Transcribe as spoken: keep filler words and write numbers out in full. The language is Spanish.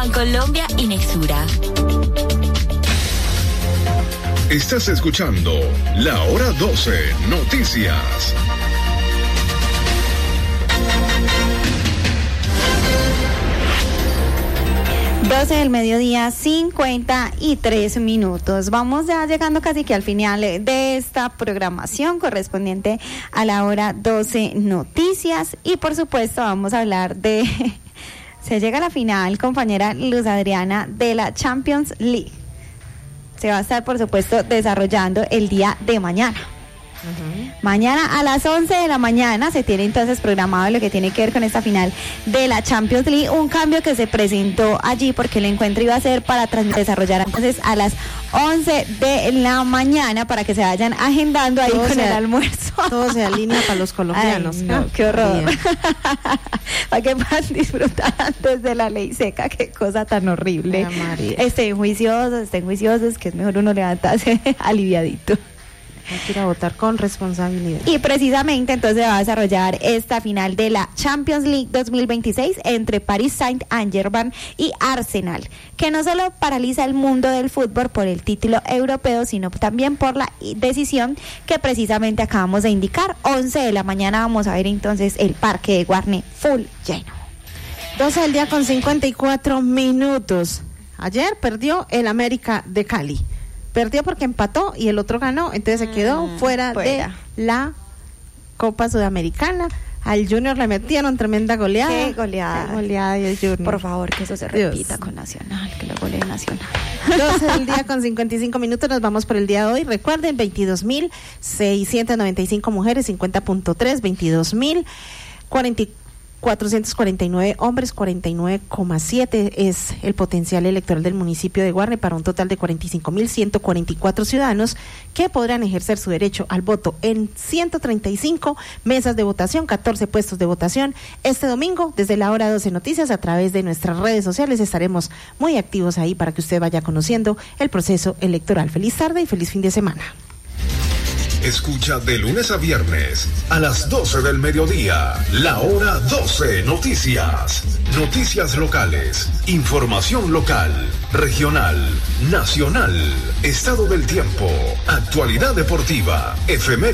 Colombia y Nexura. Estás escuchando La Hora doce Noticias. doce del mediodía, cincuenta y tres minutos. Vamos ya llegando casi que al final de esta programación correspondiente a la hora doce Noticias. Y por supuesto vamos a hablar de... Se llega a la final, compañera Luz Adriana, de la Champions League. Se va a estar, por supuesto, desarrollando el día de mañana. Uh-huh. Mañana a las once de la mañana se tiene entonces programado lo que tiene que ver con esta final de la Champions League, un cambio que se presentó allí porque el encuentro iba a ser para trans- desarrollar entonces a las once de la mañana para que se vayan agendando ahí todo con sea, el almuerzo. Todo se alinea para los colombianos. Ay, no, qué horror. Para que puedan disfrutar antes de la ley seca, qué cosa tan horrible. Estén juiciosos, estén juiciosos, que es mejor uno levantarse aliviadito. Hay que ir a votar con responsabilidad. Y precisamente entonces va a desarrollar esta final de la Champions League dos mil veintiséis entre Paris Saint-Germain y Arsenal, que no solo paraliza el mundo del fútbol por el título europeo, sino también por la decisión que precisamente acabamos de indicar. once de la mañana vamos a ver entonces el parque de Guarne full lleno. doce del día con cincuenta y cuatro minutos. Ayer perdió el América de Cali. Perdió porque empató y el otro ganó, entonces se quedó mm, fuera, fuera de la Copa Sudamericana. Al Junior le metieron tremenda goleada. Qué goleada. Qué goleada y el Junior. Por favor, que eso se repita Dios. Con Nacional, que lo golee Nacional. doce del día con cincuenta y cinco minutos, nos vamos por el día de hoy. Recuerden, veintidós mil seiscientas noventa y cinco mujeres, cincuenta punto tres, veintidós mil cuatrocientos cuarenta y nueve hombres, cuarenta y nueve coma siete es el potencial electoral del municipio de Guarne para un total de cuarenta y cinco mil ciento cuarenta y cuatro ciudadanos que podrán ejercer su derecho al voto en ciento treinta y cinco mesas de votación, catorce puestos de votación. Este domingo, desde la hora doce Noticias, a través de nuestras redes sociales, estaremos muy activos ahí para que usted vaya conociendo el proceso electoral. Feliz tarde y feliz fin de semana. Escucha de lunes a viernes a las doce del mediodía, La Hora doce Noticias. Noticias locales, información local, regional, nacional, estado del tiempo, actualidad deportiva, efemérides.